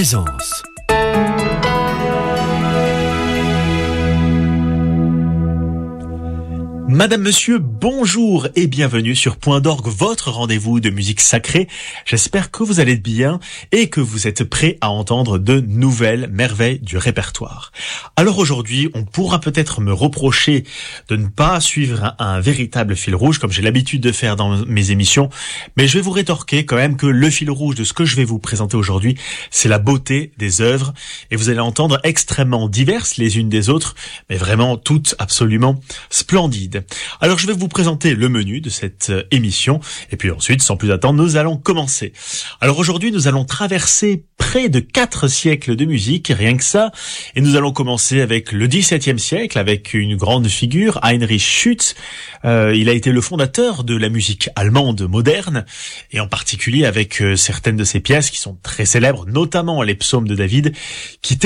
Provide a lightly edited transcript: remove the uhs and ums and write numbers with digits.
Présence. Madame, monsieur, bonjour et bienvenue sur Point d'Orgue, votre rendez-vous de musique sacrée. J'espère que vous allez bien et que vous êtes prêts à entendre de nouvelles merveilles du répertoire. Alors aujourd'hui, on pourra peut-être me reprocher de ne pas suivre un véritable fil rouge comme j'ai l'habitude de faire dans mes émissions, mais je vais vous rétorquer quand même que le fil rouge de ce que je vais vous présenter aujourd'hui, c'est la beauté des œuvres et vous allez entendre extrêmement diverses les unes des autres, mais vraiment toutes absolument splendides. Alors je vais vous présenter le menu de cette émission et puis ensuite, sans plus attendre, nous allons commencer. Alors aujourd'hui, nous allons traverser près de 4 siècles de musique, rien que ça, et nous allons commencer avec le XVIIe siècle, avec une grande figure, Heinrich Schütz. Il a été le fondateur de la musique allemande moderne, et en particulier avec certaines de ses pièces qui sont très célèbres, notamment les psaumes de David, qui